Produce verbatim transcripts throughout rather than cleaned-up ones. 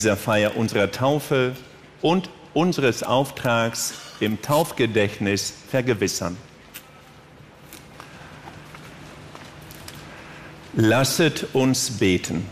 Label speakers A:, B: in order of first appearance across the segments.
A: dieser Feier unserer Taufe und unseres Auftrags im Taufgedächtnis vergewissern. Lasset uns beten.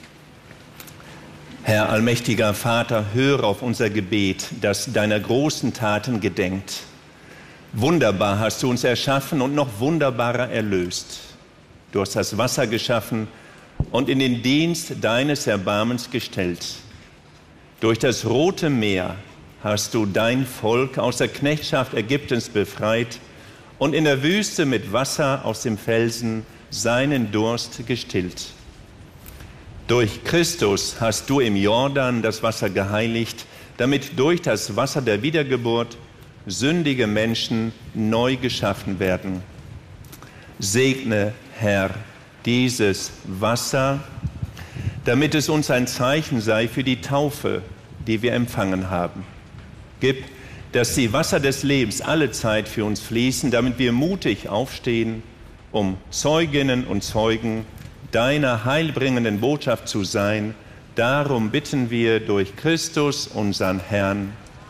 A: Herr allmächtiger Vater, höre auf unser Gebet, das deiner großen Taten gedenkt. Wunderbar hast du uns erschaffen und noch wunderbarer erlöst. Du hast das Wasser geschaffen und in den Dienst deines Erbarmens gestellt. Durch das Rote Meer hast du dein Volk aus der Knechtschaft Ägyptens befreit und in der Wüste mit Wasser aus dem Felsen seinen Durst gestillt. Durch Christus hast du im Jordan das Wasser geheiligt, damit durch das Wasser der Wiedergeburt sündige Menschen neu geschaffen werden. Segne, Herr, dieses Wasser, damit es uns ein Zeichen sei für die Taufe, die wir empfangen haben. Gib, dass die Wasser des Lebens alle Zeit für uns fließen, damit wir mutig aufstehen, um Zeuginnen und Zeugen deiner heilbringenden Botschaft zu sein. Darum bitten wir durch Christus, unseren Herrn.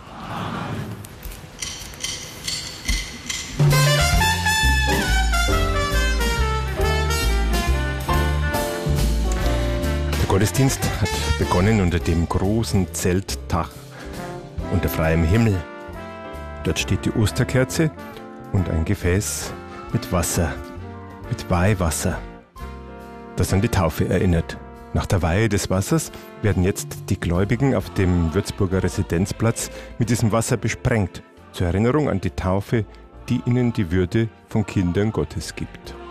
B: Der Gottesdienst hat begonnen unter dem großen Zeltdach unter freiem Himmel. Dort steht die Osterkerze und ein Gefäß mit Wasser, mit Weihwasser, das an die Taufe erinnert. Nach der Weihe des Wassers werden jetzt die Gläubigen auf dem Würzburger Residenzplatz mit diesem Wasser besprengt, zur Erinnerung an die Taufe, die ihnen die Würde von Kindern Gottes gibt.